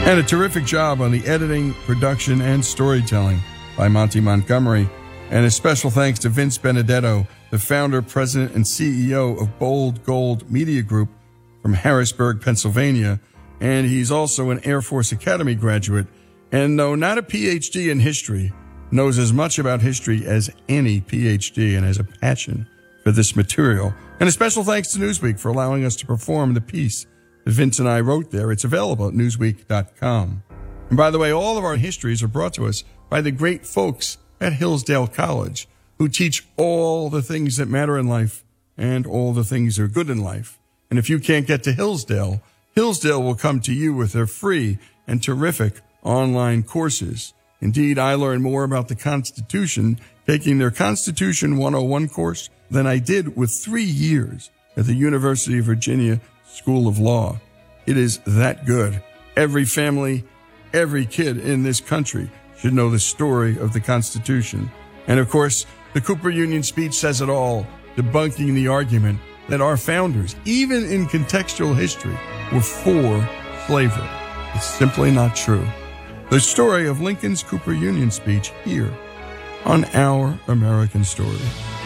And a terrific job on the editing, production, and storytelling by Monty Montgomery. And a special thanks to Vince Benedetto, the founder, president, and CEO of Bold Gold Media Group from Harrisburg, Pennsylvania. And he's also an Air Force Academy graduate. And though not a PhD in history, knows as much about history as any PhD and has a passion for this material. And a special thanks to Newsweek for allowing us to perform the piece that Vince and I wrote there. It's available at Newsweek.com. And by the way, all of our histories are brought to us by the great folks at Hillsdale College, who teach all the things that matter in life and all the things that are good in life. And if you can't get to Hillsdale, Hillsdale will come to you with their free and terrific online courses. Indeed, I learned more about the Constitution taking their Constitution 101 course than I did with 3 years at the University of Virginia School of Law. It is that good. Every family, every kid in this country should know the story of the Constitution. And of course, the Cooper Union speech says it all, debunking the argument that our founders, even in contextual history, were for slavery. It's simply not true. The story of Lincoln's Cooper Union speech here on Our American Story.